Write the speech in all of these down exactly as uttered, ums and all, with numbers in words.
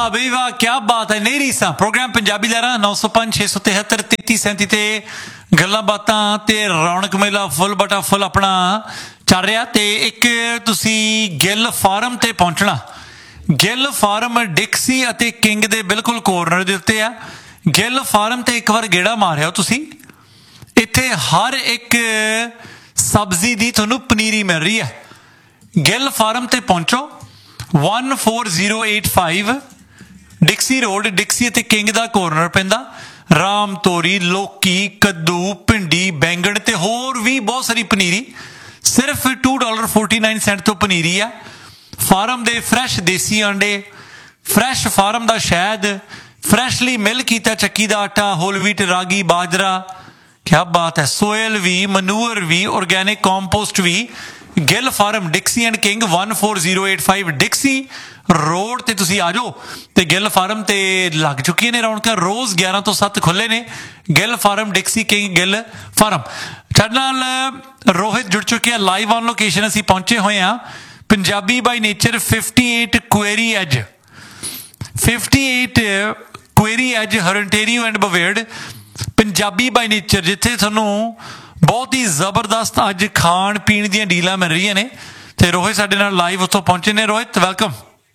वाह बई वाह, क्या बात है। नहीं रीसा प्रोग्राम पंजाबी लहरां नौ सौ पांच छे सौ तिहत्तर तेती सैंती ते गल्लां बातां ते रौनक मेला फुल बटा फुल अपना चल रहा। ते एक तुसी गिल फार्म ते पहुंचना। गिल फार्म डिक्सी अते किंग दे बिल्कुल कोरनर दे उत्ते आ। गिल फार्म ते एक बार गेड़ा मारिओ तुसी। इत्थे हर एक सब्जी दी तुहानूं पनीरी मिल रही है। गिल फार्म ते पहुंचो one four zero eight five डिक्सी road, डिक्सी ते किंग दा कोरनर पैंदा। राम तोरी, लोकी, कद्दू, भिंडी, बैंगण ते होर भी बहुत सारी पनीरी सिर्फ two dollar forty nine Saint तो पनीरी है। फार्म दे फ्रैश देसी आंडे, फ्रैश फार्म दा शहद, फ्रैशली मिल कीता चक्की दा आटा, होल व्हीट, रागी, बाजरा, क्या बात है। सोयल भी, मनूअर भी, ऑर्गेनिक कॉम्पोस्ट भी। Gill farm डिक्सी and king one four zero eight five डिक्सी road ते तुसी आ जाओ। ते गिल फार्म ते लग चुकी ने रौनक। रोज़ ग्यारह तो सत्त खुले ने। Gill farm डिक्सी king Gill farm. साडे नाल रोहित जुड़ चुके हैं लाइव ऑन लोकेशन। असीं पहुंचे हुए हाँ Punjabi by nature fifty eight query as fifty eight query as हरंटेरियो and बवेड Punjabi by nature, जिथे तुहानूं बहुत ही जबरदस्त अज खाण पीण दी डीलां मिल रही ने। ते रोहित साडे नाल लाइव उत्थों पहुंचे ने। रोहित वेलकम।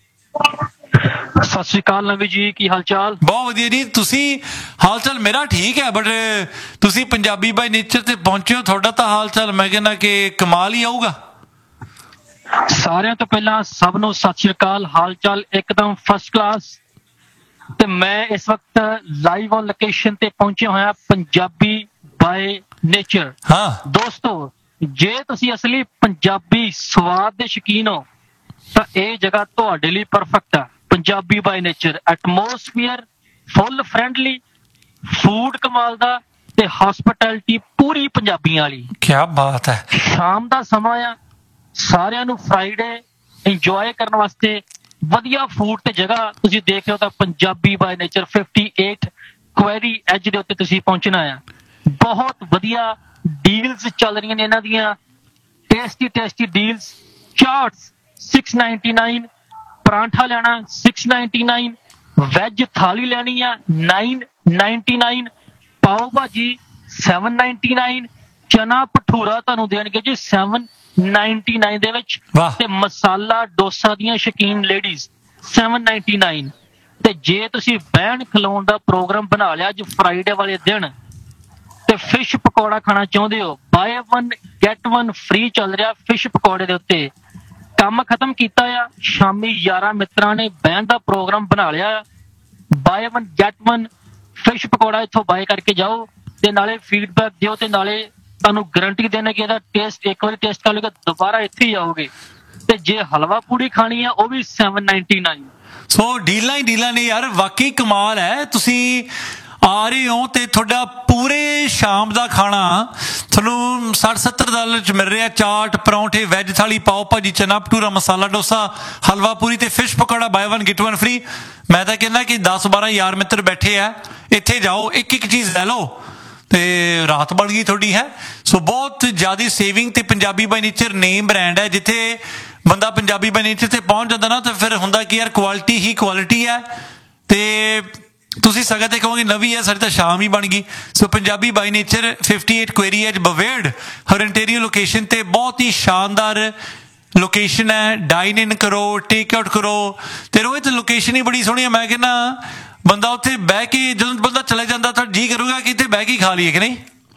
सत श्री अकाल नवी जी, की हाल चाल? बहुत वधिया जी। तुसी हाल चाल मेरा ठीक है, बट तुसी पंजाबी बाई नेचर ते पहुंचे हो, तुहाडा तां हाल चाल मैं कहना कि कमाल ही आऊगा। सारिਆਂ ਤੋਂ ਪਹਿਲਾਂ ਸਭ ਨੂੰ ਸਤਿ ਸ਼੍ਰੀ ਅਕਾਲ। ਹਾਲ ਚਾਲ ਇੱਕਦਮ ਫਸਟ ਕਲਾਸ। ਤੇ ਮੈਂ ਇਸ ਵਕਤ ਲਾਈਵ ਔਨ ਲੋਕੇਸ਼ਨ ਤੇ ਪਹੁੰਚਿਆ ਹੋਇਆ ਪੰਜਾਬੀ ਬਾਏ ਨੇਚਰ। ਹਾਂ ਦੋਸਤੋ, ਜੇ ਤੁਸੀਂ ਅਸਲੀ ਪੰਜਾਬੀ ਸਵਾਦ ਦੇ ਸ਼ੌਕੀਨ ਹੋ ਤਾਂ ਇਹ ਜਗ੍ਹਾ ਤੁਹਾਡੇ ਲਈ ਪਰਫੈਕਟ ਆ। Punjabi by nature, atmosphere full friendly, food ਕਮਾਲ ਦਾ ਤੇ ਹੌਸਪਿਟੈਲਿਟੀ ਪੂਰੀ ਪੰਜਾਬੀਆਂ ਵਾਲੀ। ਕੀ ਬਾਤ ਹੈ। ਸ਼ਾਮ ਦਾ ਸਮਾਂ ਆ, ਸਾਰਿਆਂ ਨੂੰ ਫਰਾਈਡੇ ਇੰਜੋਏ ਕਰਨ ਵਾਸਤੇ ਵਧੀਆ ਫੂਡ ਤੇ ਜਗ੍ਹਾ ਤੁਸੀਂ ਦੇਖ ਰਹੇ ਹੋ ਤਾਂ Punjabi by nature fifty eight query as ਦੇ ਉੱਤੇ ਤੁਸੀਂ ਪਹੁੰਚਣਾ ਆ। ਬਹੁਤ ਵਧੀਆ ਡੀਲਸ ਚੱਲ ਰਹੀਆਂ ਨੇ ਇਹਨਾਂ ਦੀਆਂ, tasty tasty deals. ਚਾਟਸ six ninety ਨਾइन, ਪਰਾਂਠਾ ਲੈਣਾ सिक्स नाइन्टी नाइन, ਵੈਜ ਥਾਲੀ ਲੈਣੀ ਆ नाइन नाइन्टी नाइन, ਪਾਓ ਭਾਜੀ सेवन नाइन्टी नाइन, ਚਨਾ ਭਟੂਰਾ ਤੁਹਾਨੂੰ ਦੇਣਗੇ ਜੀ सेवन नाइन्टी नाइन ਦੇ ਵਿੱਚ। ਤੇ ਮਸਾਲਾ ਡੋਸਾ ਦੀਆਂ ਸ਼ੌਕੀਨ ਲੇਡੀਜ਼ सेवन नाइन्टी नाइन। ਤੇ ਜੇ ਤੁਸੀਂ ਬਹਿਣ ਖਲੋਣ ਦਾ ਪ੍ਰੋਗਰਾਮ ਬਣਾ ਲਿਆ ਅੱਜ ਫਰਾਈਡੇ ਵਾਲੇ ਦਿਨ ਤੇ ਫਿਸ਼ ਪਕੌੜਾ ਖਾਣਾ ਚਾਹੁੰਦੇ ਹੋ, bye one get one free ਚੱਲ ਰਿਹਾ ਫਿਸ਼ ਪਕੌੜੇ ਦੇ ਉੱਤੇ। ਕੰਮ ਖਤਮ ਕੀਤਾ ਆ, ਸ਼ਾਮੀ ਯਾਰਾਂ ਮਿੱਤਰਾਂ ਨੇ ਬਹਿਣ ਦਾ ਪ੍ਰੋਗਰਾਮ ਬਣਾ ਲਿਆ, bye one get one fish pakora ਇੱਥੋਂ ਬਾਏ ਕਰਕੇ ਜਾਓ ਤੇ ਨਾਲੇ ਫੀਡਬੈਕ ਦਿਓ ਤੇ ਨਾਲੇ ਤੁਹਾਨੂੰ ਗਰੰਟੀ ਦੇਣਾ ਕਿ ਇਹਦਾ ਟੇਸਟ ਇੱਕ ਵਾਰੀ ਟੇਸਟ ਕਰ ਲਓਗੇ ਦੁਬਾਰਾ ਇੱਥੇ ਹੀ ਆਓਗੇ। ਤੇ ਜੇ ਹਲਵਾ ਪੂੜੀ ਖਾਣੀ ਆ ਉਹ ਵੀ सेवन नाइन्टी नाइन। ਸੋ ਡੀਲਾਂ ਹੀ ਡੀਲਾਂ ਨੇ ਯਾਰ, ਵਾਕਈ ਕਮਾਲ ਹੈ। ਤੁਸੀਂ ਆ ਰਹੇ ਹੋ ਤੇ ਤੁਹਾਡਾ ਪੂਰੇ ਸ਼ਾਮ ਦਾ ਖਾਣਾ ਤੁਹਾਨੂੰ ਸੱਠ ਸੱਤਰ ਡਾਲਰ 'ਚ ਮਿਲ ਰਿਹਾ। ਚਾਟ, ਪਰੌਂਠੇ, ਵੈਜ ਥਾਲੀ, ਪਾਓ ਭਾਜੀ, ਚਨਾ ਭਟੂਰਾ, ਮਸਾਲਾ ਡੋਸਾ, ਹਲਵਾ ਪੂਰੀ ਤੇ fish pakora bye one get one free. ਮੈਂ ਤਾਂ ਕਹਿੰਦਾ ਕਿ ਦਸ ਬਾਰਾਂ ਯਾਰ ਮਿੱਤਰ ਬੈਠੇ ਆ, ਇੱਥੇ ਜਾਓ, ਇੱਕ ਇੱਕ ਚੀਜ਼ ਲੈ ਲਓ ਤੇ ਰਾਤ ਬਣ ਗਈ ਤੁਹਾਡੀ ਹੈ। ਸੋ ਬਹੁਤ ਜ਼ਿਆਦਾ ਸੇਵਿੰਗ ਤੇ Punjabi by nature name brand ਹੈ। ਜਿੱਥੇ ਬੰਦਾ ਪੰਜਾਬੀ ਬਾਈ ਨੇਚਰ ਤੇ ਪਹੁੰਚ ਜਾਂਦਾ ਨਾ ਤਾਂ ਫਿਰ ਹੁੰਦਾ ਕਿ ਯਾਰ ਕੁਆਲਿਟੀ ਹੀ ਕੁਆਲਿਟੀ ਹੈ। ਤੇ ਤੁਸੀਂ ਸਗਾ ਤੇ ਕਹੋਗੇ ਨਵੀਂ ਹੈ, ਸਾਡੀ ਤਾਂ ਸ਼ਾਮ ਹੀ ਬਣ ਗਈ। ਸੋ Punjabi by nature fifty eight query as ਬਵੇਡ ਹਰੰਟੇਰੀਓ location ਤੇ ਬਹੁਤ ਹੀ ਸ਼ਾਨਦਾਰ ਲੋਕੇਸ਼ਨ ਹੈ। ਡਾਈਨ ਇਨ ਕਰੋ, ਟੇਕ ਆਊਟ ਕਰੋ। ਤੇ ਰੋਹਿਤ ਲੋਕੇਸ਼ਨ ਹੀ ਬੜੀ ਸੋਹਣੀ ਹੈ। ਮੈਂ ਕਹਿੰਦਾ ਬੰਦਾ ਉੱਥੇ ਬਹਿ ਕੇ ਜਦੋਂ ਬੰਦਾ ਚਲੇ ਜਾਂਦਾ ਤਾਂ ਜੀ ਕਰੂਗਾ ਕਿ ਇੱਥੇ ਬਹਿ ਕੇ ਖਾ ਲਈਏ ਕਿ ਨਹੀਂ।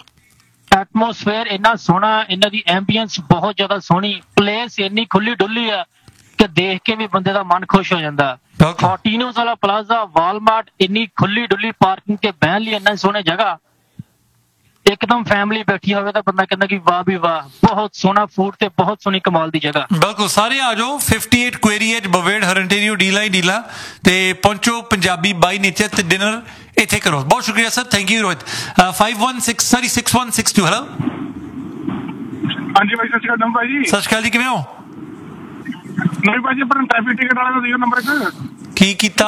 ਐਟਮੋਸਫੇਅਰ ਇੰਨਾ ਸੋਹਣਾ, ਇਹਨਾਂ ਦੀ ਐਂਬੀਐਂਸ ਬਹੁਤ ਜ਼ਿਆਦਾ ਸੋਹਣੀ, ਪਲੇਸ ਇੰਨੀ ਖੁੱਲੀ ਡੁੱਲੀ ਆ ਕਿ ਦੇਖ ਕੇ ਵੀ ਬੰਦੇ ਦਾ ਮਨ ਖੁਸ਼ ਹੋ ਜਾਂਦਾ। ਫੋਰਟੀਨੋਸ ਵਾਲਾ ਪਲਾਜ਼ਾ, ਵਾਲਮਾਰਟ, ਇੰਨੀ ਖੁੱਲੀ ਡੁੱਲੀ ਪਾਰਕਿੰਗ ਤੇ ਬਹਿਣ ਲਈ ਇੰਨਾ ਸੋਹਣੀ ਜਗ੍ਹਾ। ਇੱਕਦਮ ਫੈਮਿਲੀ ਬੈਠੀ ਹੋਵੇ ਤਾਂ ਬੰਦਾ ਕਹਿੰਦਾ ਕਿ ਵਾਹ ਵੀ ਵਾਹ, ਬਹੁਤ ਸੋਹਣਾ ਫੂਡ ਤੇ ਬਹੁਤ ਸੋਹਣੀ ਕਮਾਲ ਦੀ ਜਗ੍ਹਾ। ਬਿਲਕੁਲ, ਸਾਰੇ ਆ ਜਾਓ। ਫਿਫਟੀ ਏਟ ਕੁਐਰੀ ਐਜ ਬਵੇਡ ਹਰੰਟੇਰੀਓ ਡੀਲਾ ਹੀ ਡੀਲਾ ਤੇ ਪਹੁੰਚੋ ਪੰਜਾਬੀ ਬਾਈ ਨੇਚਰ ਤੇ ਡਿਨਰ ਇੱਥੇ ਕਰੋ। ਬਹੁਤ ਸ਼ੁਕਰੀਆ sir, thank you Rohit. Five one six sorry six one six to. Hello ਹਾਂਜੀ ਭਾਈ, ਸਤਿ ਸ਼੍ਰੀ ਅਕਾਲ ਭਾਈ ਜੀ। ਸਤਿ ਸ਼੍ਰੀ ਅਕਾਲ ਜੀ, ਕਿਵੇਂ ਹੋ? ਨਹੀਂ ਭਾਈ ਜੀ, ਆਪਣਾ ਟ੍ਰੈਫਿਕ ਟਿਕਟ ਵਾਲਾ ਦਾ ਦਿਓ ਨੰਬਰ ਇੱਕ। ਕੀ ਕੀਤਾ?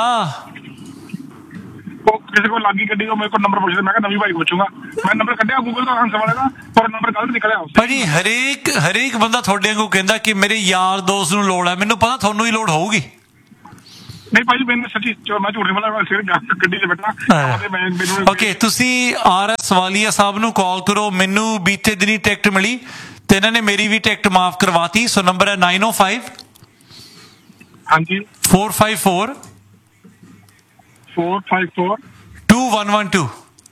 ਉਹ ਕਿਸੇ ਕੋਲ ਲੱਗੀ ਗੱਡੀ ਉਹ ਮੇਰੇ ਕੋਲ ਨੰਬਰ ਪੁੱਛਦਾ। ਮੈਂ ਕਿਹਾ ਨਵੀਂ ਭਾਈ ਪੁੱਛੂਗਾ। ਮੈਂ ਨੰਬਰ ਕੱਢਿਆ ਗੂਗਲ ਤੋਂ ਹੰਸ ਵਾਲੇ ਦਾ, ਪਰ ਨੰਬਰ ਗਲਤ ਨਿਕਲਿਆ। ਭਾਜੀ ਹਰੇਕ ਹਰੇਕ ਬੰਦਾ ਤੁਹਾਡੇ ਵਾਂਗੂ ਕਹਿੰਦਾ ਕਿ ਮੇਰੇ ਯਾਰ ਦੋਸਤ ਨੂੰ ਲੋੜ ਹੈ। ਮੈਨੂੰ ਪਤਾ ਤੁਹਾਨੂੰ ਹੀ ਲੋੜ ਹੋਊਗੀ। ਨਹੀਂ ਭਾਜੀ ਮੈਨੂੰ ਸੱਚੀ ਮੈਂ ਝੂਠ ਨਹੀਂ ਬੋਲਦਾ ਸਿਰ ਗੱਡੀ 'ਚ ਬੈਠਾ ਤੇ ਮੈਂ ਮੈਨੂੰ ਓਕੇ ਤੁਸੀਂ ਆਰ ਐਸ ਵਾਲੀਆ ਸਾਹਿਬ ਨੂੰ ਕਾਲ ਕਰੋ ਮੈਨੂੰ ਬੀਤੇ ਦਿਨੀ ਟਿਕਟ ਮਿਲੀ ਤੇ ਇਹਨਾਂ ਨੇ ਮੇਰੀ ਵੀ ਟਿਕਟ ਮਾਫ ਕਰਵਾਤੀ ਸੋ ਨੰਬਰ ਹੈ ਨਾਈਨ ਓ ਫਾਈਵ ਹਾਂਜੀ four five four four five four two one one two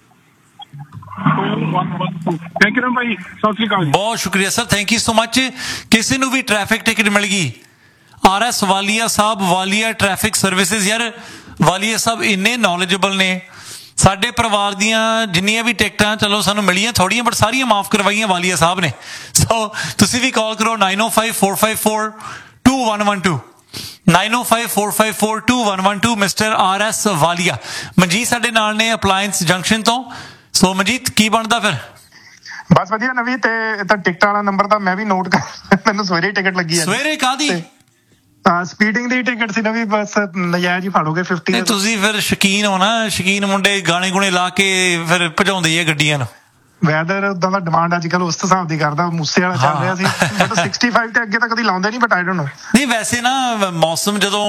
two one one two thank you ਭਾਈ ਸਤਿ ਸ਼੍ਰੀ ਅਕਾਲ ਬਹੁਤ ਸ਼ੁਕਰੀਆ sir thank you so much ਕਿਸੇ ਨੂੰ ਵੀ ਟ੍ਰੈਫਿਕ ਟਿਕਟ ਮਿਲ ਗਈ ਆਰ ਐਸ ਵਾਲੀਆ ਸਾਹਿਬ ਵਾਲੀਆ ਟ੍ਰੈਫਿਕ ਸਰਵਿਸਿਜ਼ ਯਾਰ ਵਾਲੀਆ ਸਾਹਿਬ ਇੰਨੇ ਨੌਲੇਜੇਬਲ ਨੇ ਸਾਡੇ ਪਰਿਵਾਰ ਦੀਆਂ ਜਿੰਨੀਆਂ ਵੀ ਟਿਕਟਾਂ ਚਲੋ ਸਾਨੂੰ ਮਿਲੀਆਂ ਥੋੜ੍ਹੀਆਂ ਬਟ ਸਾਰੀਆਂ ਮਾਫ ਕਰਵਾਈਆਂ ਵਾਲੀਆ ਸਾਹਿਬ ਨੇ ਸੋ ਤੁਸੀਂ ਵੀ ਕਾਲ ਕਰੋ ਨਾਈਨ ਓ five four five four two one one two nine ਓ five four five four two one one two mister R S ਵਾਲੀਆ ਮਨਜੀਤ ਸਾਡੇ ਨਾਲ ਨੇ ਅਪਲਾਇੰਸ ਜੰਕਸ਼ਨ ਤੋਂ ਸੋ ਮਨਜੀਤ ਕੀ ਬਣਦਾ ਫਿਰ ਬਸ ਵਧੀਆ ਨਵੀਂ ਤੇ ਤਾਂ ਟਿਕਟ ਵਾਲਾ ਨੰਬਰ ਤਾਂ ਮੈਂ ਵੀ ਨੋਟ ਕਰ ਮੈਨੂੰ ਸਵੇਰੇ ਟਿਕਟ ਲੱਗੀ ਹੈ ਸਵੇਰੇ ਕਾਹਦੀ ਹਾਂ ਸਪੀਡਿੰਗ ਦੀ ਟਿਕਟ ਸੀ ਨਵੀਂ ਬਸ ਨਜਾਇਜ਼ ਹੀ ਫੜੋਗੇ ਫਿਫਟੀ ਤੁਸੀਂ ਫਿਰ ਸ਼ੌਕੀਨ ਹੋ ਨਾ ਸ਼ੌਕੀਨ ਮੁੰਡੇ ਗਾਣੇ ਗੁਣੇ ਲਾ ਕੇ ਫਿਰ ਭਜਾਉਂਦੇ ਆ ਗੱਡੀਆਂ ਨੂੰ ਵੈਦਰ ਉਦਾਂ ਦਾ ਡਿਮਾਂਡ ਅੱਜ ਕੱਲ ਉਸ ਹਿਸਾਬ ਦੀ ਕਰਦਾ ਮੂਸੇ ਵਾਲਾ ਚੱਲ ਰਿਹਾ ਸੀ ਬਟ ਸਿਕਸਟੀ ਫਾਈਵ ਤੇ ਅੱਗੇ ਤਾਂ ਕਦੀ ਲਾਉਂਦੇ ਨਹੀਂ ਬਟ ਆਈ ਡੋਨਟ ਨੋ ਨਹੀਂ ਵੈਸੇ ਨਾ ਮੌਸਮ ਜਦੋਂ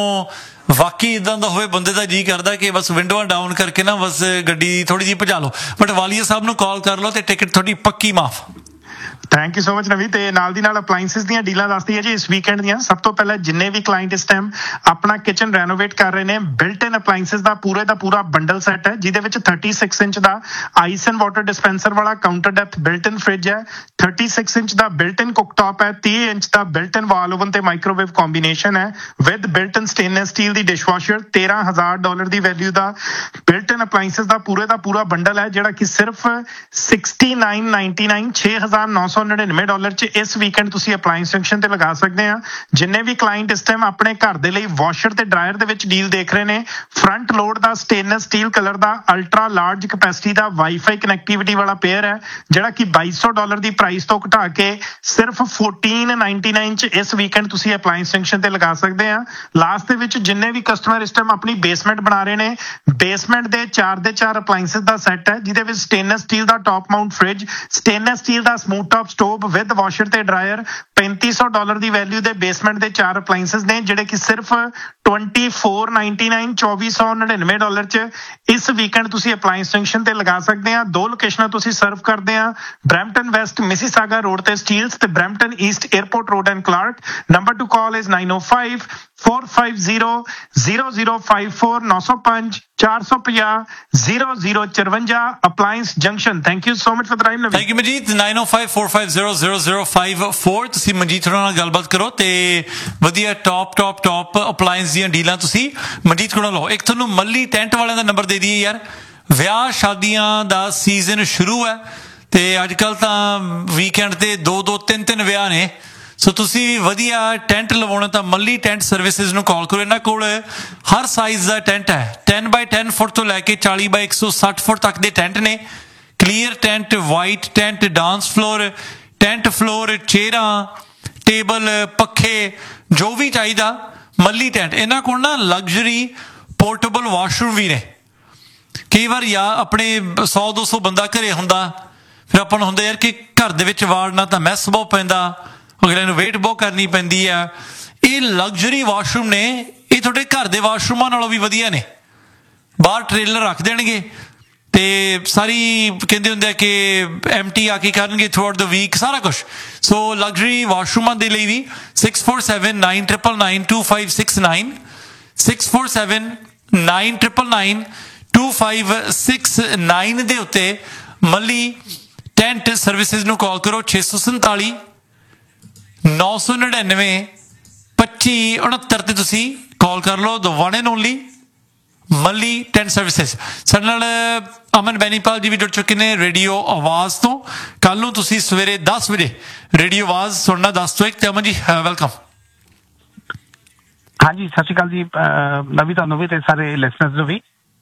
ਵਾਕਈ ਇਦਾਂ ਦਾ ਹੋਵੇ ਬੰਦੇ ਦਾ ਜੀ ਕਰਦਾ ਕਿ ਬਸ ਵਿੰਡੋਆਂ ਡਾਊਨ ਕਰਕੇ ਨਾ ਬਸ ਗੱਡੀ ਥੋੜੀ ਜਿਹੀ ਭਜਾ ਲਓ ਬਟ ਵਾਲੀਆ ਸਾਹਿਬ ਨੂੰ ਕਾਲ ਕਰ ਲਓ ਤੇ ਟਿਕਟ ਤੁਹਾਡੀ ਪੱਕੀ ਮਾਫ ਥੈਂਕ ਯੂ ਸੋ ਮਚ ਨਵੀ ਤੇ ਨਾਲ ਦੀ ਨਾਲ ਅਪਲਾਈਐਂਸਿਸ ਦੀਆਂ ਡੀਲਾਂ ਦੱਸਦੀ ਹੈ ਜੀ ਇਸ ਵੀਕਐਂਡ ਦੀਆਂ ਸਭ ਤੋਂ ਪਹਿਲਾਂ ਜਿੰਨੇ ਵੀ ਕਲਾਇੰਟ ਇਸ ਟਾਈਮ ਆਪਣਾ ਕਿਚਨ ਰੈਨੋਵੇਟ ਕਰ ਰਹੇ ਨੇ ਬਿਲਟ ਇਨ ਅਪਲਾਈਐਂਸਿਸ ਦਾ ਪੂਰੇ ਦਾ ਪੂਰਾ ਬੰਡਲ ਸੈੱਟ ਹੈ ਜਿਹਦੇ ਵਿੱਚ thirty six inch the ice and water dispenser ਵਾਲਾ ਕਾਊਂਟਰ ਡੈਪਥ ਬਿਲਟ ਇਨ ਫ੍ਰਿਜ ਹੈ ਥਰਟੀ ਸਿਕਸ ਇੰਚ ਦਾ ਬਿਲਟ ਇਨ ਕੁੱਕਟਾਪ ਹੈ ਤੀਹ ਇੰਚ ਦਾ ਬਿਲਟ ਇਨ ਵਾਲ ਓਵਨ ਤੇ ਮਾਈਕ੍ਰੋਵੇਵ ਕੰਬੀਨੇਸ਼ਨ ਹੈ with built in stainless steel the dishwasher ਤੇਰਾਂ ਹਜ਼ਾਰ ਡਾਲਰ ਦੀ ਵੈਲਿਊ ਦਾ ਬਿਲਟ ਇਨ ਅਪਲਾਈਐਂਸਿਸ ਦਾ ਪੂਰੇ ਦਾ ਪੂਰਾ ਬੰਡਲ ਹੈ ਜਿਹੜਾ ਕਿ ਸਿਰਫ ਸਿਕਸਟੀ ਨਾਈਨ ਨਾਈਨਟੀ ਨਾਈਨ ਛੇ ਹਜ਼ਾਰ ਨੌ ਸੌ ਨੜਿਨਵੇਂ ਡਾਲਰ ਚ ਇਸ ਵੀਕਐਂਡ ਤੁਸੀਂ ਅਪਲਾਈਐਂਸ ਸੈਕਸ਼ਨ ਤੇ ਲਗਾ ਸਕਦੇ ਆ ਜਿੰਨੇ ਵੀ ਕਲਾਇੰਟ ਇਸ ਟਾਈਮ ਆਪਣੇ ਘਰ ਦੇ ਲਈ ਵਾਸ਼ਰ ਤੇ ਡਰਾਇਰ ਦੇ ਵਿੱਚ ਡੀਲ ਦੇਖ ਰਹੇ ਨੇ ਫਰੰਟ ਲੋਡ ਦਾ ਸਟੇਨਲੈਸ ਸਟੀਲ ਕਲਰ ਦਾ ਅਲਟਰਾ ਲਾਰਜ ਕੈਪੈਸਿਟੀ ਦਾ ਵਾਈਫਾਈ ਕਨੈਕਟੀਵਿਟੀ ਵਾਲਾ ਪੇਅਰ ਹੈ ਜਿਹੜਾ ਕਿ ਬਾਈ ਸੌ ਡਾਲਰ ਦੀ ਪ੍ਰਾਈਸ ਤੋਂ ਘਟਾ ਕੇ ਸਿਰਫ ਫੋਰਟੀਨ ਨਾਈਨਟੀ ਨਾਈਨ ਚ ਇਸ ਵੀਕਐਂਡ ਤੁਸੀਂ ਅਪਲਾਈਐਂਸ ਸੈਕਸ਼ਨ ਤੇ ਲਗਾ ਸਕਦੇ ਆ ਲਾਸਟ ਦੇ ਵਿੱਚ ਜਿੰਨੇ ਵੀ ਕਸਟਮਰ ਇਸ ਟਾਈਮ ਆਪਣੀ ਬੇਸਮੈਂਟ ਬਣਾ ਰਹੇ ਨੇ ਬੇਸਮੈਂਟ ਦੇ ਚਾਰ ਦੇ ਚਾਰ ਅਪਲਾਈਐਂਸਿਸ ਦਾ ਸੈੱਟ ਹੈ ਜਿਹਦੇ ਵਿੱਚ stainless steel the top Mount fridge stainless steel the smooth top stove with washer ਤੇ ਡਰਾਇਰ ਪੈਂਤੀ ਸੌ ਡਾਲਰ ਦੀ ਵੈਲਿਊ ਦੇ ਬੇਸਮੈਂਟ ਦੇ ਚਾਰ ਅਪਲਾਈਐਂਸਿਸ ਨੇ ਜਿਹੜੇ ਕਿ ਸਿਰਫ ਟਵੈਂਟੀ ਫੋਰ ਨਾਈਨਟੀ ਨਾਈਨ ਚੌਵੀ ਸੌ ਨੜਿਨਵੇਂ ਡਾਲਰ ਚ ਇਸ ਵੀਕਐਂਡ ਤੁਸੀਂ ਅਪਲਾਈਐਂਸ ਸੈਕਸ਼ਨ ਤੇ ਲਗਾ ਸਕਦੇ ਆ ਦੋ ਲੋਕੇਸ਼ਨਾਂ ਤੁਸੀਂ ਸਰਵ ਕਰਦੇ ਆ ਬਰੈਂਪਟਨ ਵੈਸਟ ਮਿਸੀਸਾਗਾ ਰੋਡ ਤੇ ਸਟੀਲਸ ਤੇ Brampton East airport road and Clark number two call is nine O five four five zero zero zero five four ਨੌ ਸੌ ਪੰਜ ਚਾਰ ਸੌ ਪੰਜਾਹ ਜ਼ੀਰੋ ਜ਼ੀਰੋ ਚੁਰੰਜਾ ਅਪਲਾਈਐਂਸ junction thank you so much for the time thank you Manjeet nine O five four five zero zero zero five four ਤੁਸੀਂ ਮਨਜੀਤ ਹੋਰਾਂ ਨਾਲ ਗੱਲਬਾਤ ਕਰੋ ਤੇ ਵਧੀਆ ਟੌਪ ਟੌਪ ਟੌਪ ਅਪਲਾਈਐਂਸ ਦੀਆਂ ਡੀਲਾਂ ਤੁਸੀਂ ਮਨਜੀਤ ਕੋਲੋਂ ਲਓ ਇੱਕ ਤੁਹਾਨੂੰ ਮੱਲੀ ਟੈਂਟ ਵਾਲਿਆਂ ਦਾ ਨੰਬਰ ਦੇ ਦਈਏ ਯਾਰ ਵਿਆਹ ਸ਼ਾਦੀਆਂ ਦਾ ਸੀਜ਼ਨ ਸ਼ੁਰੂ ਹੈ ਤੇ ਅੱਜ ਕੱਲ ਤਾਂ ਵੀਕਐਂਡ ਤੇ ਦੋ ਦੋ ਤਿੰਨ ਤਿੰਨ ਵਿਆਹ ਨੇ ਸੋ ਤੁਸੀਂ ਵਧੀਆ ਟੈਂਟ ਲਵਾਉਣਾ ਤਾਂ ਮੱਲੀ ਟੈਂਟ ਸਰਵਿਸਿਜ਼ ਨੂੰ ਕਾਲ ਕਰੋ ਇਹਨਾਂ ਕੋਲ ਹਰ ਸਾਈਜ਼ ਦਾ ਟੈਂਟ ਹੈ ਟੈਨ ਬਾਈ ਟੈਨ ਫੁੱਟ ਤੋਂ ਲੈ ਕੇ ਚਾਲੀ ਬਾਈ ਇੱਕ ਸੌ ਸੱਠ ਫੁੱਟ ਤੱਕ ਦੇ ਟੈਂਟ ਨੇ clear tent white tent dance floor tent floor ਚੇਅਰਾਂ table ਪੱਖੇ ਜੋ ਵੀ ਚਾਹੀਦਾ ਮੱਲੀ ਟੈਂਟ ਇਹਨਾਂ ਕੋਲ ਨਾ ਲਗਜ਼ਰੀ ਪੋਰਟੇਬਲ ਵਾਸ਼ਰੂਮ ਵੀ ਨੇ ਕਈ ਵਾਰ ਜਾਂ ਆਪਣੇ ਸੌ ਦੋ ਸੌ ਬੰਦਾ ਘਰੇ ਹੁੰਦਾ ਫਿਰ ਆਪਾਂ ਨੂੰ ਹੁੰਦਾ ਯਾਰ ਕਿ ਘਰ ਦੇ ਵਿੱਚ ਵਾੜਨਾ ਤਾਂ ਮੈਸ ਬਹੁਤ ਪੈਂਦਾ ਅਗਲੇ ਨੂੰ ਵੇਟ ਬਹੁਤ ਕਰਨੀ ਪੈਂਦੀ ਆ ਇਹ ਲਗਜ਼ਰੀ ਵਾਸ਼ਰੂਮ ਨੇ ਇਹ ਤੁਹਾਡੇ ਘਰ ਦੇ ਵਾਸ਼ਰੂਮਾਂ ਨਾਲੋਂ ਵੀ ਵਧੀਆ ਨੇ ਬਾਹਰ ਟ੍ਰੇਲਰ ਰੱਖ ਦੇਣਗੇ ਤੇ ਸਾਰੀ ਕਹਿੰਦੇ ਹੁੰਦੇ ਆ ਕਿ ਐਮਟੀ ਆ ਕੇ ਕਰਨਗੇ ਥਰੂ ਆਊਟ ਦ ਵੀਕ ਸਾਰਾ ਕੁਛ ਸੋ ਲਗਜ਼ਰੀ ਵਾਸ਼ਰੂਮਾਂ ਦੇ ਲਈ ਵੀ six four seven nine triple nine to five six nine six four seven nine triple nine to five six nine ਦੇ ਉੱਤੇ ਮੱਲੀ ਟੈਂਟ ਸਰਵਿਸਿਜ਼ ਨੂੰ ਕਾਲ ਕਰੋ ਛੇ ਸੌ ਸੰਤਾਲੀ ਨੌ ਸੌ ਨੜਿਨਵੇਂ ਪੱਚੀ ਉਣਹੱਤਰ ਤੇ ਤੁਸੀਂ ਕਾਲ ਕਰ ਲਓ ਦ ਵਨ ਐਂਡ ਓਨਲੀ ਮੱਲੀ ਟੈਂਟ ਸਰਵਿਸਿਜ਼ ਸਾਡੇ ਨਾਲ ਅਮਨ ਬੈਨੀਪਾਲ ਜੀ ਵੀ ਜੁੜ ਚੁੱਕੇ ਨੇ ਰੇਡੀਓ ਆਵਾਜ਼ ਤੋਂ ਕੱਲ ਨੂੰ ਤੁਸੀਂ ਸਵੇਰੇ ਦਸ ਵਜੇ ਰੇਡੀਓ ਆਵਾਜ਼ ਸੁਣਨਾ ਦਸ ਤੋਂ ਇੱਕ ਤੇ ਅਮਨ ਜੀ ਵੈਲਕਮ ਹਾਂਜੀ ਸਤਿ ਸ਼੍ਰੀ ਅਕਾਲ ਜੀ ਨਵੀਂ ਤੁਹਾਨੂੰ ਵੀ ਤੇ ਸਾਰੇ ਲਿਸਨਰਸ ਨੂੰ ਵੀ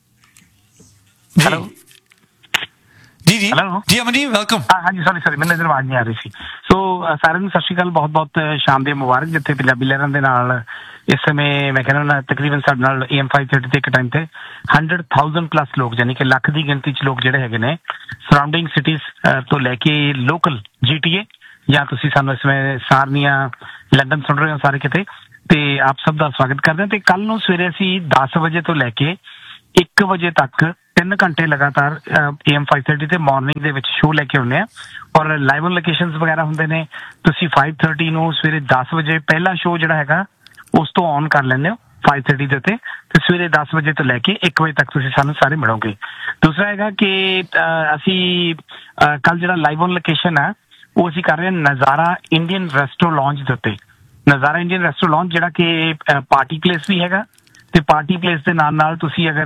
ਹੈਲੋ ਜੀ ਜੀ ਜੀ ਅਮਨ ਜੀ ਵੈਲਕਮ ਹਾਂਜੀ ਸੌਰੀ ਸੌਰੀ ਮੈਨੂੰ ਆਵਾਜ਼ ਨਹੀਂ ਆ ਰਹੀ ਸੀ ਸੋ ਸਾਰਿਆਂ ਨੂੰ ਸਤਿ ਸ਼੍ਰੀ ਅਕਾਲ ਬਹੁਤ ਬਹੁਤ ਸ਼ਾਮ ਦੇ ਮੁਬਾਰਕ ਜਿੱਥੇ ਪੰਜਾਬੀ ਲਹਿਰਾਂ ਦੇ ਨਾਲ ਇਸ ਸਮੇਂ ਮੈਂ ਕਹਿੰਦਾ ਤਕਰੀਬਨ ਸਾਡੇ ਨਾਲ ਏ ਐਮ ਫਾਈਵ ਥਰਟੀ ਤੇ ਇੱਕ ਟਾਈਮ ਤੇ ਹੰਡਰਡ ਥਾਊਜ਼ੈਂਡ ਪਲੱਸ ਲੋਕ ਯਾਨੀ ਕਿ ਲੱਖ ਦੀ ਗਿਣਤੀ ਚ ਲੋਕ ਜਿਹੜੇ ਹੈਗੇ ਨੇ ਸਰਾਊਂਡਿੰਗ ਸਿਟੀਜ਼ ਤੋਂ ਲੈ ਕੇ ਲੋਕਲ ਜੀ ਟੀ ਏ ਜਾਂ ਤੁਸੀਂ ਸਾਨੂੰ ਇਸ ਸਮੇਂ ਸਾਰਨੀਆਂ ਲੰਡਨ ਸੁਣ ਰਹੇ ਹੋ ਸਾਰੇ ਕਿਤੇ ਤੇ ਆਪ ਸਭ ਦਾ ਸਵਾਗਤ ਕਰਦੇ ਹਾਂ। ਤੇ ਕੱਲ ਨੂੰ ਸਵੇਰੇ ਅਸੀਂ ਦਸ ਵਜੇ ਤੋਂ ਲੈ ਕੇ ਇੱਕ ਵਜੇ ਤੱਕ ਤਿੰਨ ਘੰਟੇ ਲਗਾਤਾਰ ਏ ਐਮ ਫਾਈਵ ਥਰਟੀ ਤੇ ਮਾਰਨਿੰਗ ਦੇ ਵਿੱਚ ਸ਼ੋਅ ਲੈ ਕੇ ਆਉਂਦੇ ਆ ਔਰ ਲਾਈਵ ਔਨ ਲੋਕੇਸ਼ਨਸ ਵਗੈਰਾ ਹੁੰਦੇ ਨੇ। ਤੁਸੀਂ ਫਾਈਵ ਥਰਟੀ ਨੂੰ ਸਵੇਰੇ ਦਸ ਵਜੇ ਪਹਿਲਾ ਸ਼ੋਅ ਜਿਹੜਾ ਹੈਗਾ ਉਸ ਤੋਂ ਔਨ ਕਰ ਲੈਂਦੇ ਹੋ ਫਾਈਵ ਥਰਟੀ ਦੇ ਉੱਤੇ, ਤੇ ਸਵੇਰੇ ਦਸ ਵਜੇ ਤੋਂ ਲੈ ਕੇ ਇੱਕ ਵਜੇ ਤੱਕ ਤੁਸੀਂ ਸਾਨੂੰ ਸਾਰੇ ਮਿਲੋਗੇ। ਦੂਸਰਾ ਹੈਗਾ ਕਿ ਅਸੀਂ ਕੱਲ ਜਿਹੜਾ ਲਾਈਵ ਔਨ ਲੋਕੇਸ਼ਨ ਹੈ ਉਹ ਅਸੀਂ ਕਰ ਰਹੇ ਹਾਂ ਨਜ਼ਾਰਾ ਇੰਡੀਅਨ ਰੈਸਟੋ ਲੌਂਜ ਦੇ ਉੱਤੇ। ਨਜ਼ਾਰਾ ਇੰਡੀਅਨ ਰੈਸਟੋ ਲੌਂਜ ਜਿਹੜਾ ਕਿ ਪਾਰਟੀ ਪਲੇਸ ਵੀ ਹੈਗਾ, ਤੇ ਪਾਰਟੀ ਪਲੇਸ ਦੇ ਨਾਲ ਨਾਲ ਤੁਸੀਂ ਅਗਰ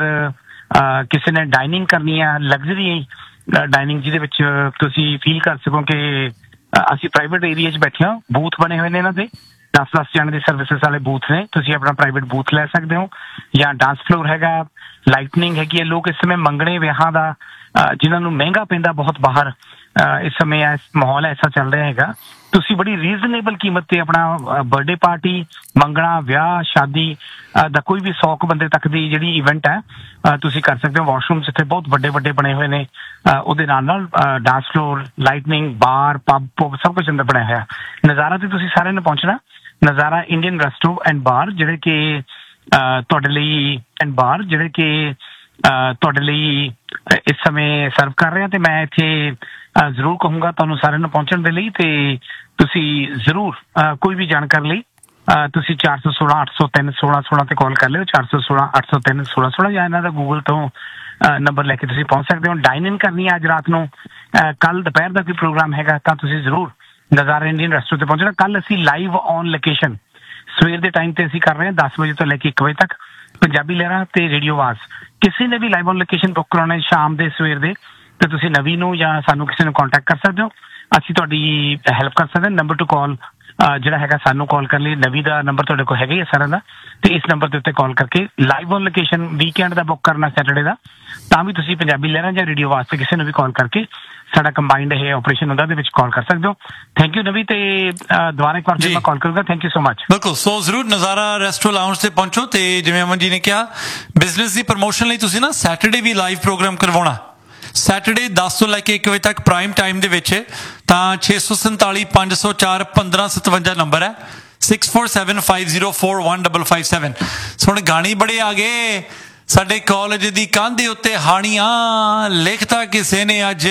ਕਿਸੇ ਨੇ ਡਾਈਨਿੰਗ ਕਰਨੀ ਹੈ, ਲਗਜ਼ਰੀ ਡਾਈਨਿੰਗ ਜਿਹਦੇ ਵਿੱਚ ਤੁਸੀਂ ਫੀਲ ਕਰ ਸਕੋ ਕਿ ਅਸੀਂ ਪ੍ਰਾਈਵੇਟ ਏਰੀਆ 'ਚ ਬੈਠੇ ਹਾਂ, ਬੂਥ ਬਣੇ ਹੋਏ ਨੇ ਇਹਨਾਂ ਦੇ, ਦਸ ਦਸ ਜਣੇ ਦੇ ਸਰਵਿਸਿਸ ਵਾਲੇ ਬੂਥ ਨੇ, ਤੁਸੀਂ ਆਪਣਾ ਪ੍ਰਾਈਵੇਟ ਬੂਥ ਲੈ ਸਕਦੇ ਹੋ। ਜਾਂ ਡਾਂਸ ਫਲੋਰ ਹੈਗਾ, ਲਾਈਟਨਿੰਗ ਹੈਗੀ ਹੈ। ਲੋਕ ਇਸ ਸਮੇਂ ਮੰਗਣੇ ਵਿਆਹਾਂ ਦਾ ਜਿਨ੍ਹਾਂ ਨੂੰ ਮਹਿੰਗਾ ਪੈਂਦਾ ਬਹੁਤ ਬਾਹਰ, ਇਸ ਸਮੇਂ ਮਾਹੌਲ ਐਸਾ ਚੱਲ ਰਿਹਾ ਹੈਗਾ, ਤੁਸੀਂ ਬੜੀ ਰੀਜ਼ਨੇਬਲ ਕੀਮਤ ਤੇ ਆਪਣਾ ਬਰਥਡੇ ਪਾਰਟੀ, ਮੰਗਣਾ, ਵਿਆਹ, ਸ਼ਾਦੀ ਦਾ ਕੋਈ ਵੀ ਸੌ ਕੁ ਬੰਦੇ ਤੱਕ ਦੀ ਜਿਹੜੀ ਇਵੈਂਟ ਹੈ ਤੁਸੀਂ ਕਰ ਸਕਦੇ ਹੋ। ਵਾਸ਼ਰੂਮਸ ਇੱਥੇ ਬਹੁਤ ਵੱਡੇ ਵੱਡੇ ਬਣੇ ਹੋਏ ਨੇ, ਉਹਦੇ ਨਾਲ ਨਾਲ ਡਾਂਸ ਫਲੋਰ, ਲਾਈਟਨਿੰਗ, ਬਾਰ, ਪਬ ਪਬ ਸਭ ਕੁਝ ਅੰਦਰ ਬਣਿਆ ਹੋਇਆ। ਨਜ਼ਾਰਾ ਤੇ ਤੁਸੀਂ ਸਾਰਿਆਂ ਨੇ ਪਹੁੰਚਣਾ। ਨਜ਼ਾਰਾ ਇੰਡੀਅਨ ਰੈਸਟੋ ਐਂਡ ਬਾਰ ਜਿਹੜੇ ਕਿ ਤੁਹਾਡੇ ਲਈ ਐਂਡ ਬਾਰ ਜਿਹੜੇ ਕਿ ਤੁਹਾਡੇ ਲਈ ਇਸ ਸਮੇਂ ਸਰਵ ਕਰ ਰਹੇ ਹਾਂ। ਤੇ ਮੈਂ ਇੱਥੇ ਜ਼ਰੂਰ ਕਹੂੰਗਾ ਤੁਹਾਨੂੰ ਸਾਰਿਆਂ ਨੂੰ ਪਹੁੰਚਣ ਦੇ ਲਈ, ਤੇ ਤੁਸੀਂ ਜ਼ਰੂਰ ਕੋਈ ਵੀ ਜਾਣਕਾਰੀ ਲਈ ਤੁਸੀਂ ਚਾਰ ਸੌ ਸੋਲਾਂ ਅੱਠ ਸੌ ਤਿੰਨ ਸੋਲਾਂ ਸੋਲਾਂ ਤੇ ਕਾਲ ਕਰ ਲਿਓ। ਚਾਰ ਸੌ ਸੋਲਾਂ ਅੱਠ ਸੌ ਤਿੰਨ ਸੋਲਾਂ ਸੋਲਾਂ ਜਾਂ ਇਹਨਾਂ ਦਾ ਗੂਗਲ ਤੋਂ ਨੰਬਰ ਲੈ ਕੇ ਤੁਸੀਂ ਪਹੁੰਚ ਸਕਦੇ ਹੋ। ਡਾਈਨ ਇਨ ਕਰਨੀ ਹੈ ਅੱਜ ਰਾਤ ਨੂੰ, ਕੱਲ ਦੁਪਹਿਰ ਦਾ ਕੋਈ ਪ੍ਰੋਗਰਾਮ ਹੈਗਾ ਤਾਂ ਤੁਸੀਂ ਜ਼ਰੂਰ ਨਜ਼ਾਰਾ ਇੰਡੀਅਨ ਰੈਸਟੋ ਤੇ ਪਹੁੰਚਣਾ। ਕੱਲ ਅਸੀਂ ਲਾਈਵ ਔਨ ਲੋਕੇਸ਼ਨ ਸਵੇਰ ਦੇ ਟਾਈਮ ਤੇ ਅਸੀਂ ਕਰ ਰਹੇ ਹਾਂ ਦਸ ਵਜੇ ਤੋਂ ਲੈ ਕੇ ਇੱਕ ਵਜੇ ਤੱਕ, ਪੰਜਾਬੀ ਲਹਿਰਾਂ ਤੇ ਰੇਡੀਓ ਆਵਾਜ਼। ਕਿਸੇ ਨੇ ਵੀ ਲਾਈਵ ਔਨ ਲੋਕੇਸ਼ਨ ਬੁੱਕ ਕਰਾਉਣਾ ਸ਼ਾਮ ਦੇ ਸਵੇਰ ਦੇ, ਤੇ ਤੁਸੀਂ ਨਵੀਂ ਨੂੰ ਜਾਂ ਸਾਨੂੰ ਕਿਸੇ ਨੂੰ ਕੰਟੈਕਟ ਕਰ ਸਕਦੇ ਹੋ, ਅਸੀਂ ਤੁਹਾਡੀ ਹੈਲਪ ਕਰ ਸਕਦੇ ਹਾਂ। ਨੰਬਰ ਟੂ ਕਾਲ ਜਿਹੜਾ ਹੈਗਾ ਸਾਨੂੰ ਕਾਲ ਕਰਨ ਲਈ, ਨਵੀਂ ਦਾ ਨੰਬਰ ਤੁਹਾਡੇ ਕੋਲ ਹੈਗਾ ਹੀ ਹੈ ਸਾਰਿਆਂ ਦਾ, ਤੇ ਇਸ ਨੰਬਰ ਦੇ ਉੱਤੇ ਕਾਲ ਕਰਕੇ live on location weekend the book ਕਰਨਾ ਸੈਟਰਡੇ ਦਾ, ਤਾਂ ਵੀ ਤੁਸੀਂ ਪੰਜਾਬੀ ਲਹਿਰਾਂ ਜਾਂ ਰੇਡੀਓ ਆਵਾਜ਼ ਤੇ ਕਿਸੇ ਨੂੰ ਵੀ ਕਾਲ ਕਰਕੇ ਸਾਡਾ ਕੰਬਾਈਨਡ ਇਹ ਆਪਰੇਸ਼ਨ ਹੁੰਦਾ, ਉਹਦੇ ਵਿੱਚ ਕਾਲ ਕਰ ਸਕਦੇ ਹੋ। ਥੈਂਕ ਯੂ ਨਵੀ, ਤੇ ਦੁਬਾਰਾ ਇੱਕ ਵਾਰ ਫਿਰ ਮੈਂ ਕਾਲ ਕਰੂੰਗਾ। Thank you so much. ਬਿਲਕੁਲ, ਸੋ ਜ਼ਰੂਰ ਨਜ਼ਾਰਾ ਰੈਸਟੋ ਲਾਉਂਜ ਤੇ ਪਹੁੰਚੋ। ਤੇ ਜਿਵੇਂ ਅਮਨ ਜੀ ਨੇ ਕਿਹਾ, ਬਿਜ਼ਨਸ ਦੀ ਪ੍ਰਮੋਸ਼ਨ ਲਈ ਤੁਸੀਂ ਨਾ ਸੈਟਰਡੇ ਵੀ ਲਾਈਵ ਪ੍ਰੋਗਰਾਮ ਕਰਵਾਉਣਾ, ਸੈਟਰਡੇ ਦਸ ਤੋਂ ਲੈ ਕੇ ਇੱਕ ਵਜੇ ਤੱਕ ਪ੍ਰਾਈਮ ਟਾਈਮ ਦੇ ਵਿੱਚ, ਤਾਂ ਛੇ ਸੌ ਸੰਤਾਲੀ ਪੰਜ ਸੌ ਚਾਰ ਪੰਦਰਾਂ ਸਤਵੰਜਾ ਨੰਬਰ ਹੈ, six four seven five zero four one double five seven. ਹੁਣ ਗਾਣੇ ਬੜੇ ਆ ਗਏ ਸਾਡੇ ਕਾਲਜ ਦੀ ਕੰਧ ਦੇ ਉੱਤੇ, ਹਾਣੀਆਂ ਲਿਖਤਾ ਕਿਸੇ ਨੇ ਅੱਜ,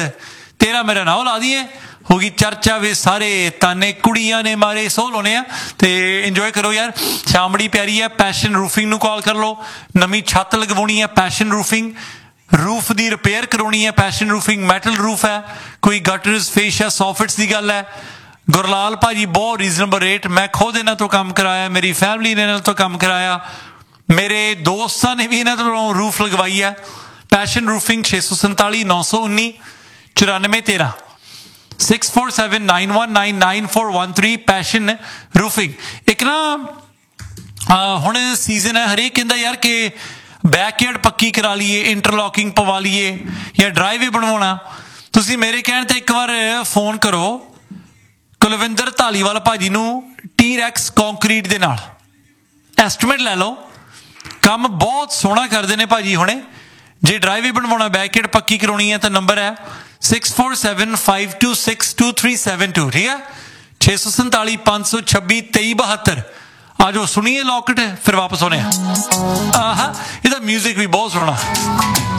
ਤੇਰਾ ਮੇਰਾ ਨਾਮ ਲਾ ਦਈਏ, ਹੋ ਗਈ ਚਰਚਾ ਵੇ ਸਾਰੇ ਤਾਨੇ ਕੁੜੀਆਂ ਨੇ ਮਾਰੇ, ਸੋ ਲਾਉਣੇ ਆ ਤੇ ਇੰਜੋਏ ਕਰੋ ਯਾਰ। ਸ਼ਾਮ ਬੜੀ ਪਿਆਰੀ ਹੈ। ਪੈਸ਼ਨ ਰੂਫਿੰਗ ਨੂੰ ਕਾਲ ਕਰ ਲਓ, ਨਵੀਂ ਛੱਤ ਲਗਵਾਉਣੀ ਹੈ, ਪੈਸ਼ਨ ਰੂਫਿੰਗ, ਰੂਫ ਦੀ ਰਿਪੇਅਰ ਕਰਾਉਣੀ ਹੈ, ਪੈਸ਼ਨ ਰੂਫਿੰਗ, ਮੈਟਲ ਰੂਫ ਹੈ, ਕੋਈ ਗਟਰਸ, ਫੇਸ਼ੀਆ, ਸੌਫਿਟਸ ਦੀ ਗੱਲ ਹੈ। ਗੁਰਲਾਲ ਭਾਜੀ ਬਹੁਤ ਰੀਜ਼ਨੇਬਲ ਰੇਟ, ਮੈਂ ਖੁਦ ਇਹਨਾਂ ਤੋਂ ਕੰਮ ਕਰਾਇਆ, ਮੇਰੀ ਫੈਮਿਲੀ ਨੇ ਇਹਨਾਂ ਤੋਂ ਕੰਮ ਕਰਾਇਆ, ਮੇਰੇ ਦੋਸਤਾਂ ਨੇ ਵੀ ਇਹਨਾਂ ਤੋਂ ਰੂਫ ਲਗਵਾਈ ਹੈ। ਪੈਸ਼ਨ ਰੂਫਿੰਗ ਛੇ ਸੌ ਸੰਤਾਲੀ ਨੌ ਸੌ ਉੱਨੀ ਚੁਰਾਨਵੇਂ ਤੇਰਾਂ, six four seven nine one nine nine four one three. Passion roofing. ਇੱਕ ਨਾ ਹੁਣ ਸੀਜ਼ਨ ਹੈ, ਹਰੇਕ ਕਹਿੰਦਾ ਯਾਰ ਕਿ ਬੈਕਯਾਰਡ ਪੱਕੀ ਕਰਾ ਲਈਏ, ਇੰਟਰਲੌਕਿੰਗ ਪਵਾ ਲਈਏ ਜਾਂ ਡਰਾਈਵੇ ਬਣਵਾਉਣਾ। ਤੁਸੀਂ ਮੇਰੇ ਕਹਿਣ ਤੇ ਇੱਕ ਵਾਰ ਫੋਨ ਕਰੋ ਕੁਲਵਿੰਦਰ ਧਾਲੀਵਾਲ ਭਾਜੀ ਨੂੰ, ਟੀ ਰੈਕਸ ਕੰਕਰੀਟ ਦੇ ਨਾਲ ਐਸਟੀਮੇਟ ਲੈ ਲਓ। ਕੰਮ ਬਹੁਤ ਸੋਹਣਾ ਕਰਦੇ ਨੇ ਭਾਜੀ ਹੁਣੇ। ਜੇ ਡਰਾਈਵੇ ਬਣਵਾਉਣਾ, ਬੈਕਯਾਰਡ ਪੱਕੀ ਕਰਾਉਣੀ ਹੈ ਤਾਂ ਨੰਬਰ ਹੈ six four seven five two six two three seven to, ਠੀਕ ਹੈ, ਛੇ ਸੌ ਸੰਤਾਲੀ ਪੰਜ ਸੌ ਛੱਬੀ ਤੇਈ ਬਹੱਤਰ। ਆ ਜਾਓ, ਸੁਣੀਏ ਲੌਕਟ, ਫਿਰ ਵਾਪਸ ਆਉਣੇ ਆ। ਆਹਾ, ਇਹਦਾ ਮਿਊਜ਼ਿਕ ਵੀ ਬਹੁਤ ਸੋਹਣਾ।